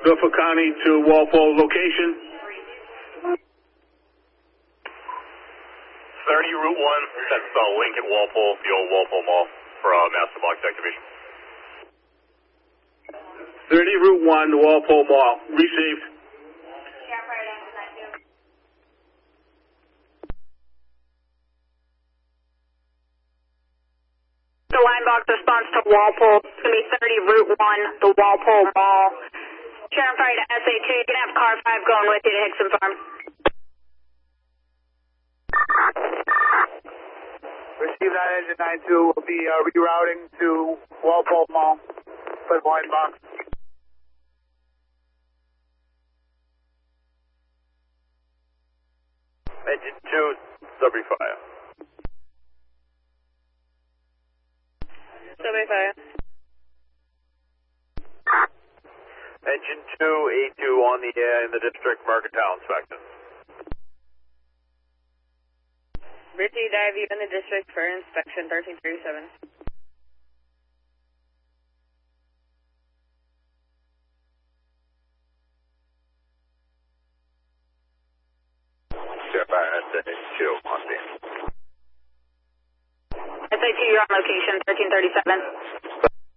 Norfolk County to Walpole location. 30 Route 1, that's Lincoln Walpole, the old Walpole Mall for master block activation. 30 Route 1, Walpole Mall. Received. The line box response to Walpole. It's going to be 30 Route 1, the Walpole Mall. Sharon Fire to SH2. You're going to have car 5 going with you to Hickson Farm. Receive that, engine 92 will be rerouting to Walpole Mall for the line box. Engine 2, subway fire. Subway Fire. Engine 2, A2 on the air in the district mercantile inspection. Richie, dive you in the district for inspection 1337. SH2 on the SH2, you're on location 1337.